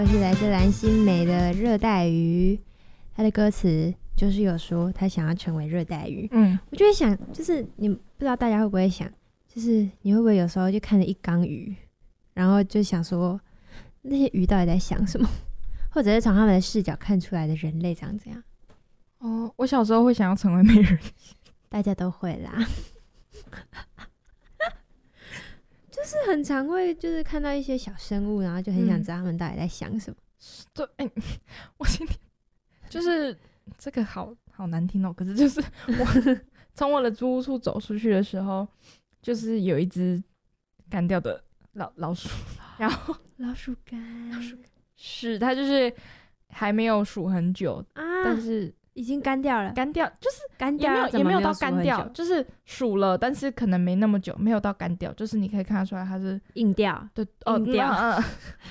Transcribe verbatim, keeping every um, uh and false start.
是来自蓝心湄的热带鱼，他的歌词就是有说他想要成为热带鱼。嗯，我就会想，就是你不知道大家会不会想，就是你会不会有时候就看着一缸鱼，然后就想说那些鱼到底在想什么，或者是从他们的视角看出来的人类长怎样？ 哦，我小时候会想要成为美人鱼， 大家都会啦。就是很常会就是看到一些小生物，然后就很想知道他们到底在想什么。 对、嗯欸，我今天就是这个好好难听哦，可是就是我从我的租屋处走出去的时候，就是有一只干掉的老老鼠，然后老鼠干， 老鼠是它就是还没有数很久啊，但是已经干掉了， 干掉就是干掉也没有也没有到干掉， 久就是数了，但是可能没那么久，没有到干掉，就是你可以看得出来它是硬掉， 对哦硬掉。 嗯